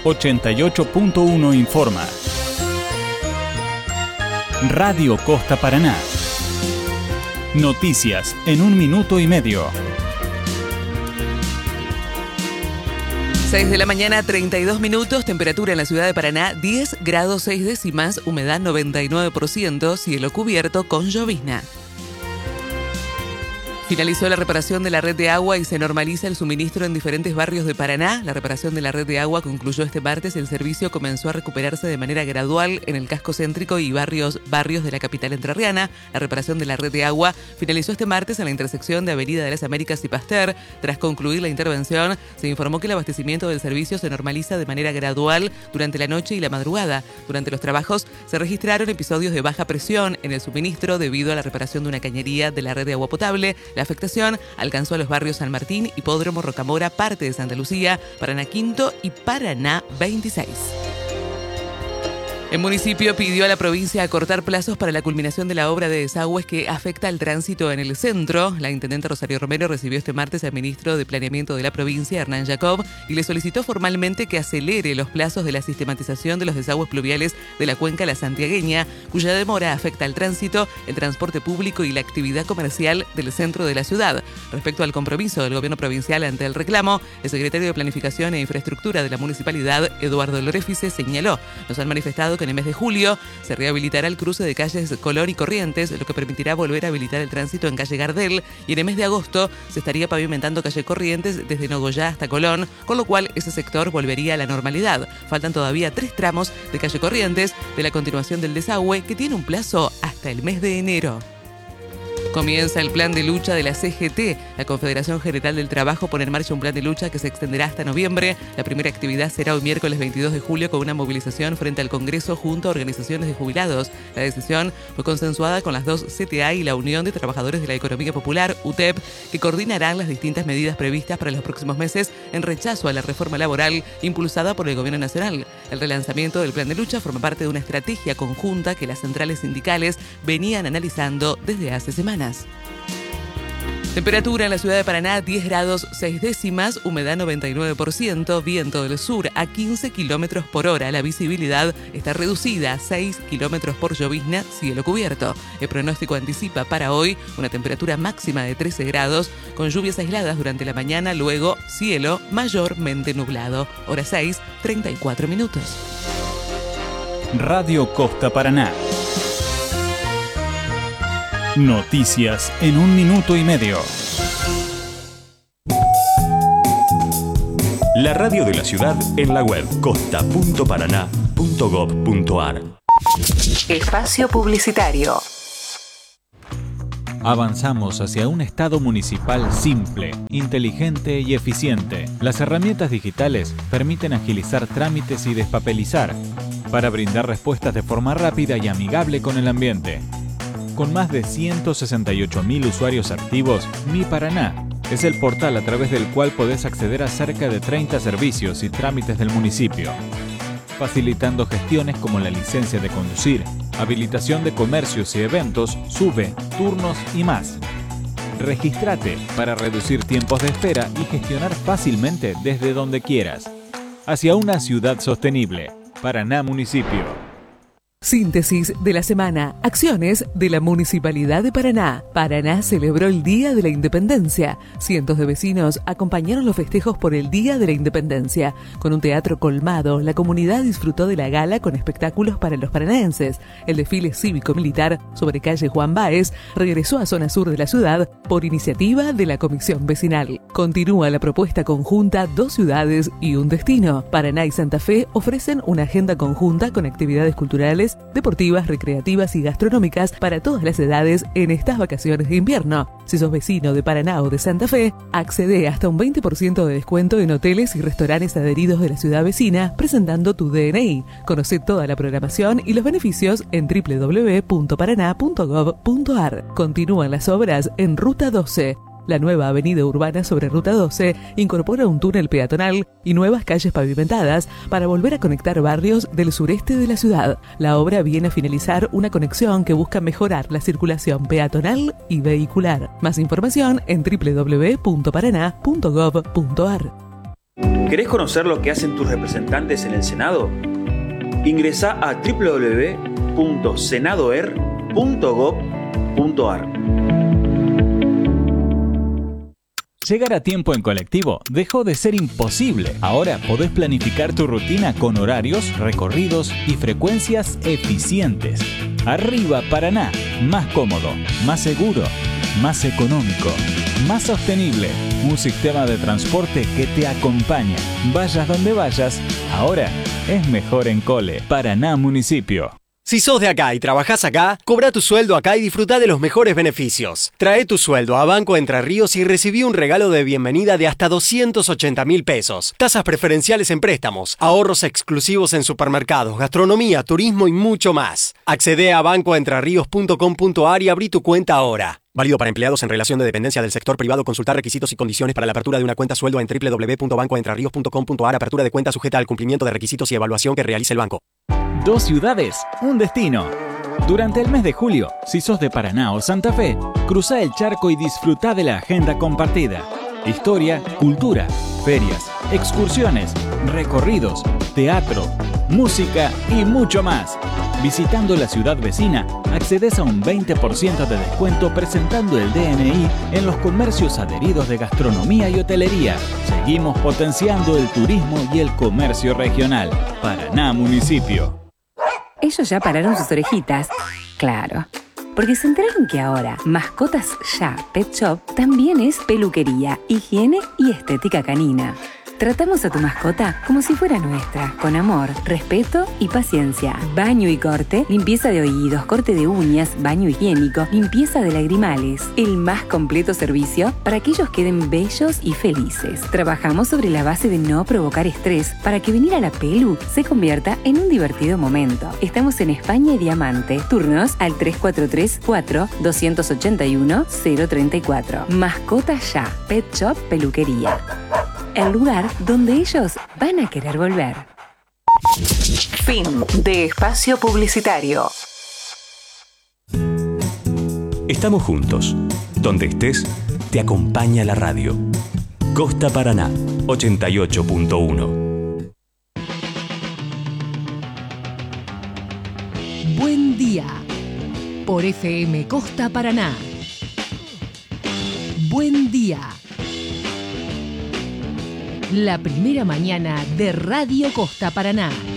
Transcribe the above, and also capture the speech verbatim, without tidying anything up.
ochenta y ocho punto uno informa. Radio Costa Paraná. Noticias en un minuto y medio. seis de la mañana, treinta y dos minutos, temperatura en la ciudad de Paraná, diez grados seis décimas, humedad noventa y nueve por ciento, cielo cubierto con llovizna. Finalizó la reparación de la red de agua y se normaliza el suministro en diferentes barrios de Paraná. La reparación de la red de agua concluyó este martes. El servicio comenzó a recuperarse de manera gradual en el casco céntrico y varios barrios de la capital entrerriana. La reparación de la red de agua finalizó este martes en la intersección de Avenida de las Américas y Pasteur. Tras concluir la intervención, se informó que el abastecimiento del servicio se normaliza de manera gradual durante la noche y la madrugada. Durante los trabajos se registraron episodios de baja presión en el suministro debido a la reparación de una cañería de la red de agua potable. La afectación alcanzó a los barrios San Martín, Hipódromo, Rocamora, parte de Santa Lucía, Paraná Quinto y Paraná veintiséis. El municipio pidió a la provincia acortar plazos para la culminación de la obra de desagües que afecta al tránsito en el centro. La intendente Rosario Romero recibió este martes al ministro de Planeamiento de la provincia, Hernán Jacob, y le solicitó formalmente que acelere los plazos de la sistematización de los desagües pluviales de la cuenca La Santiagueña, cuya demora afecta al tránsito, el transporte público y la actividad comercial del centro de la ciudad. Respecto al compromiso del gobierno provincial ante el reclamo, el secretario de Planificación e Infraestructura de la municipalidad, Eduardo Lorefice, señaló: nos han manifestado que en el mes de julio se rehabilitará el cruce de calles Colón y Corrientes, lo que permitirá volver a habilitar el tránsito en calle Gardel, y en el mes de agosto se estaría pavimentando calle Corrientes desde Nogoyá hasta Colón, con lo cual ese sector volvería a la normalidad. Faltan todavía tres tramos de calle Corrientes de la continuación del desagüe, que tiene un plazo hasta el mes de enero. Comienza el plan de lucha de la C G T. La Confederación General del Trabajo pone en marcha un plan de lucha que se extenderá hasta noviembre. La primera actividad será hoy miércoles veintidós de julio con una movilización frente al Congreso junto a organizaciones de jubilados. La decisión fue consensuada con las dos C T A y la Unión de Trabajadores de la Economía Popular, U T E P, que coordinarán las distintas medidas previstas para los próximos meses en rechazo a la reforma laboral impulsada por el Gobierno Nacional. El relanzamiento del plan de lucha forma parte de una estrategia conjunta que las centrales sindicales venían analizando desde hace semanas. Temperatura en la ciudad de Paraná, diez grados seis décimas, humedad noventa y nueve por ciento, viento del sur a quince kilómetros por hora. La visibilidad está reducida a seis kilómetros por llovizna, cielo cubierto. El pronóstico anticipa para hoy una temperatura máxima de trece grados, con lluvias aisladas durante la mañana, luego cielo mayormente nublado. Hora seis, treinta y cuatro minutos. Radio Costa Paraná. Noticias en un minuto y medio. La radio de la ciudad en la web costa punto paraná punto gob punto ar. Espacio publicitario. Avanzamos hacia un Estado municipal simple, inteligente y eficiente. Las herramientas digitales permiten agilizar trámites y despapelizar para brindar respuestas de forma rápida y amigable con el ambiente. Con más de ciento sesenta y ocho mil usuarios activos, Mi Paraná es el portal a través del cual podés acceder a cerca de treinta servicios y trámites del municipio, facilitando gestiones como la licencia de conducir, habilitación de comercios y eventos, SUBE, turnos y más. Regístrate para reducir tiempos de espera y gestionar fácilmente desde donde quieras. Hacia una ciudad sostenible. Paraná Municipio. Síntesis de la semana. Acciones de la Municipalidad de Paraná. Paraná celebró el Día de la Independencia. Cientos de vecinos acompañaron los festejos por el Día de la Independencia. Con un teatro colmado, la comunidad disfrutó de la gala con espectáculos para los paranaenses. El desfile cívico-militar sobre calle Juan Báez regresó a zona sur de la ciudad por iniciativa de la Comisión Vecinal. Continúa la propuesta conjunta Dos Ciudades y un Destino. Paraná y Santa Fe ofrecen una agenda conjunta con actividades culturales, deportivas, recreativas y gastronómicas para todas las edades en estas vacaciones de invierno. Si sos vecino de Paraná o de Santa Fe, accede hasta un veinte por ciento de descuento en hoteles y restaurantes adheridos de la ciudad vecina presentando tu D N I. Conoce toda la programación y los beneficios en doble u doble u doble u punto paraná punto gob punto ar. Continúan las obras en Ruta doce. La nueva avenida urbana sobre Ruta doce incorpora un túnel peatonal y nuevas calles pavimentadas para volver a conectar barrios del sureste de la ciudad. La obra viene a finalizar una conexión que busca mejorar la circulación peatonal y vehicular. Más información en doble u doble u doble u punto paraná punto gob punto ar. ¿Querés conocer lo que hacen tus representantes en el Senado? Ingresá a doble u doble u doble u punto senadoer punto gob punto ar. Llegar a tiempo en colectivo dejó de ser imposible. Ahora podés planificar tu rutina con horarios, recorridos y frecuencias eficientes. Arriba Paraná, más cómodo, más seguro, más económico, más sostenible. Un sistema de transporte que te acompaña. Vayas donde vayas, ahora es mejor en Cole. Paraná Municipio. Si sos de acá y trabajás acá, cobra tu sueldo acá y disfruta de los mejores beneficios. Trae tu sueldo a Banco Entre Ríos y recibí un regalo de bienvenida de hasta doscientos ochenta mil pesos. Tasas preferenciales en préstamos, ahorros exclusivos en supermercados, gastronomía, turismo y mucho más. Accede a banco entre ríos punto com punto ar y abrí tu cuenta ahora. Válido para empleados en relación de dependencia del sector privado. Consultar requisitos y condiciones para la apertura de una cuenta sueldo en doble u doble u doble u punto banco entre ríos punto com punto ar. Apertura de cuenta sujeta al cumplimiento de requisitos y evaluación que realice el banco. Dos ciudades, un destino. Durante el mes de julio, si sos de Paraná o Santa Fe, cruzá el charco y disfrutá de la agenda compartida. Historia, cultura, ferias, excursiones, recorridos, teatro, música y mucho más. Visitando la ciudad vecina, accedes a un veinte por ciento de descuento presentando el D N I en los comercios adheridos de gastronomía y hotelería. Seguimos potenciando el turismo y el comercio regional. Paraná Municipio. Ellos ya pararon sus orejitas. Claro. Porque se enteraron que ahora Mascotas Ya Pet Shop también es peluquería, higiene y estética canina. Tratamos a tu mascota como si fuera nuestra, con amor, respeto y paciencia. Baño y corte, limpieza de oídos, corte de uñas, baño higiénico, limpieza de lagrimales. El más completo servicio para que ellos queden bellos y felices. Trabajamos sobre la base de no provocar estrés para que venir a la pelu se convierta en un divertido momento. Estamos en España y Diamante. Turnos al tres cuatro tres, cuatro, dos ocho uno, cero tres cuatro. Mascotas Ya, Pet Shop Peluquería. El lugar donde ellos van a querer volver. Fin de espacio publicitario. Estamos juntos. Donde estés, te acompaña la radio. Costa Paraná, ochenta y ocho punto uno. Buen día. Por F M Costa Paraná. Buen día. La primera mañana de Radio Costa Paraná.